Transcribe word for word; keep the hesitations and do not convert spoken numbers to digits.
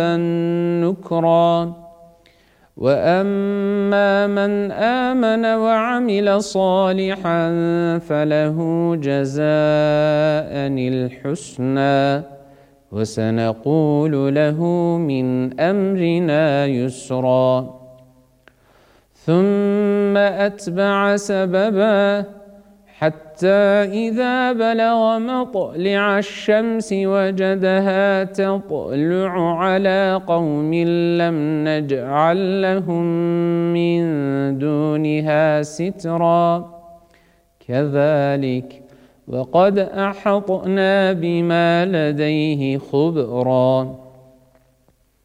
نكرا. وأما من آمن وعمل صالحا فله جزاء الحسنى وسنقول له من أمرنا يسرا. ثم أتبع سببا حتى إذا بلغ مطلع الشمس وجدها تطلع على قوم لم نجعل لهم من دونها سترا. كذلك وقد أحطنا بما لديه خبرا.